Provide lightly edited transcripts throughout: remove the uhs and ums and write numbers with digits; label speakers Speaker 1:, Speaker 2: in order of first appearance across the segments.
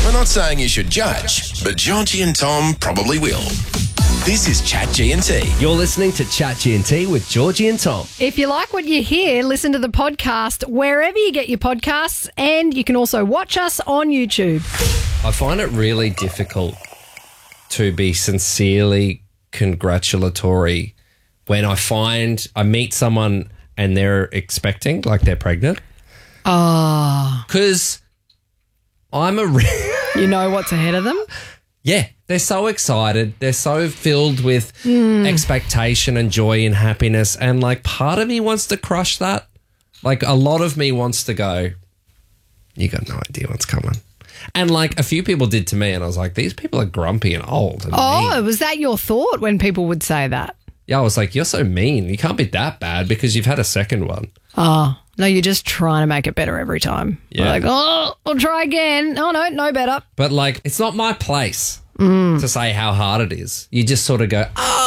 Speaker 1: We're not saying you should judge, but Georgie and Tom probably will. This is Chat G&T.
Speaker 2: You're listening to Chat G&T with Georgie and Tom.
Speaker 3: If you like what you hear, listen to the podcast wherever you get your podcasts, and you can also watch us on YouTube.
Speaker 2: I find it really difficult to be sincerely congratulatory when I meet someone and they're expecting, like they're pregnant.
Speaker 3: Oh.
Speaker 2: Because I'm
Speaker 3: You know what's ahead of them?
Speaker 2: Yeah, they're so excited. They're so filled with expectation and joy and happiness. And, like, part of me wants to crush that. Like, a lot of me wants to go, you got no idea what's coming. And, like, a few people did to me, and I was like, these people are grumpy and old. And mean.
Speaker 3: Was that your thought when people would say that?
Speaker 2: Yeah, I was like, you're so mean. You can't be that bad because you've had a second one.
Speaker 3: Oh, no, you're just trying to make it better every time.
Speaker 2: Yeah.
Speaker 3: Like, I'll try again. Oh, no better.
Speaker 2: But, like, it's not my place to say how hard it is. You just sort of go,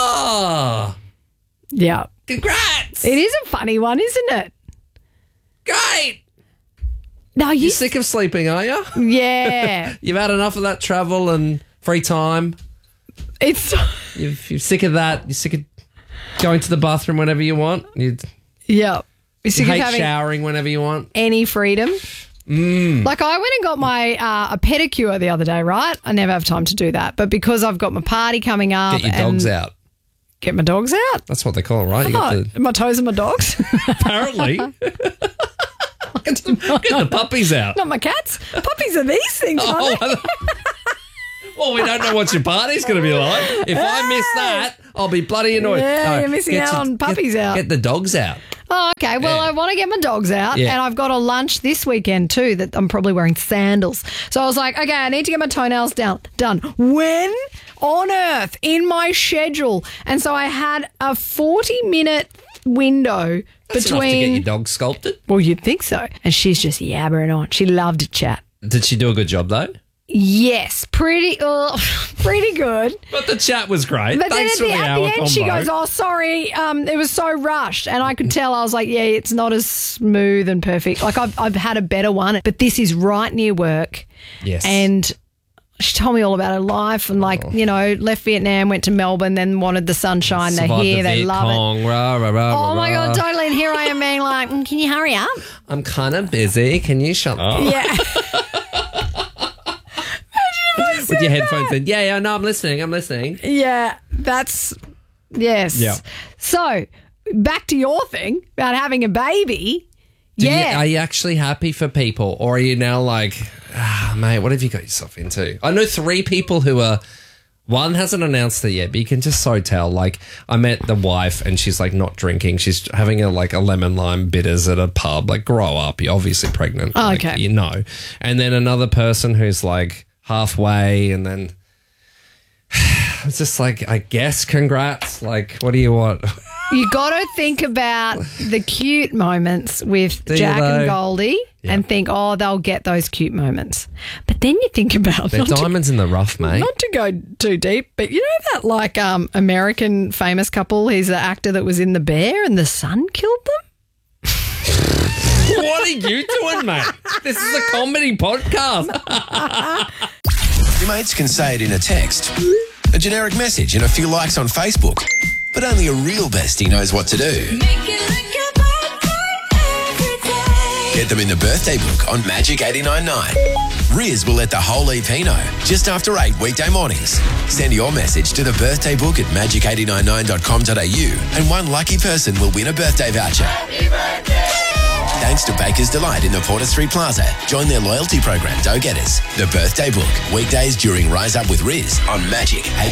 Speaker 3: yeah.
Speaker 2: Congrats.
Speaker 3: It is a funny one, isn't it?
Speaker 2: Great.
Speaker 3: No,
Speaker 2: You're sick of sleeping, are you?
Speaker 3: Yeah.
Speaker 2: You've had enough of that travel and free time. You're sick of that. You're sick of going to the bathroom whenever you want.
Speaker 3: Yeah.
Speaker 2: You hate showering whenever you want.
Speaker 3: Any freedom. Like, I went and got my a pedicure the other day, right? I never have time to do that. But because I've got my party coming up.
Speaker 2: Get your dogs out.
Speaker 3: Get my dogs out?
Speaker 2: That's what they call it, right? You got
Speaker 3: my toes and my dogs?
Speaker 2: Apparently. Get the puppies out.
Speaker 3: Not my cats. Puppies are these things, aren't they?
Speaker 2: Well, we don't know what your party's going to be like. If I miss that, I'll be bloody annoyed.
Speaker 3: Yeah, you're missing out on puppies out.
Speaker 2: Get the dogs out.
Speaker 3: Oh, okay. Well, I want to get my dogs out, and I've got a lunch this weekend too that I'm probably wearing sandals. So I was like, okay, I need to get my toenails done. When on earth in my schedule? And so I had a 40-minute window
Speaker 2: That's enough to get your dog sculpted?
Speaker 3: Well, you'd think so. And she's just yabbering on. She loved to chat.
Speaker 2: Did she do a good job, though?
Speaker 3: Yes, pretty good.
Speaker 2: But the chat was great.
Speaker 3: But
Speaker 2: Thanks
Speaker 3: then
Speaker 2: for
Speaker 3: at
Speaker 2: the
Speaker 3: the
Speaker 2: hour
Speaker 3: end, she
Speaker 2: combo.
Speaker 3: goes, oh, sorry, it was so rushed. And I could tell, I was like, yeah, it's not as smooth and perfect. Like, I've had a better one, but this is right near work.
Speaker 2: Yes.
Speaker 3: And she told me all about her life and, like, left Vietnam, went to Melbourne, then wanted the sunshine. They're here, they love it. Oh, my God, totally. And here I am being like, can you hurry up?
Speaker 2: I'm kind of busy. Can you shut up?
Speaker 3: Yeah.
Speaker 2: With your headphones in. Yeah, no, I'm listening.
Speaker 3: Yeah, yes.
Speaker 2: Yeah.
Speaker 3: So, back to your thing about having a baby.
Speaker 2: Are you actually happy for people? Or are you now like, mate, what have you got yourself into? I know 3 people who are, one hasn't announced it yet, but you can just so tell. Like, I met the wife and she's like not drinking. She's having a lemon lime bitters at a pub. Like, grow up. You're obviously pregnant.
Speaker 3: Oh,
Speaker 2: like,
Speaker 3: okay.
Speaker 2: You know. And then another person who's like halfway, and then it's just like, I guess, congrats. Like, what do you want?
Speaker 3: You got to think about the cute moments with Jack and Goldie and think, oh, they'll get those cute moments. But then you think about
Speaker 2: They're diamonds in the rough, mate.
Speaker 3: Not to go too deep, but you know that like American famous couple, he's the actor that was in The Bear and the sun killed them?
Speaker 2: What are you doing, mate? This is a comedy podcast.
Speaker 1: Your mates can say it in a text, a generic message, and a few likes on Facebook. But only a real bestie knows what to do. Get them in the birthday book on Magic 89.9. Riz will let the whole EP know just after 8 weekday mornings. Send your message to the birthday book at magic899.com.au and one lucky person will win a birthday voucher. Happy birthday! Thanks to Baker's Delight in the Porter Street Plaza. Join their loyalty program, Go Getters. The Birthday Book. Weekdays during Rise Up with Riz on Magic 89.9.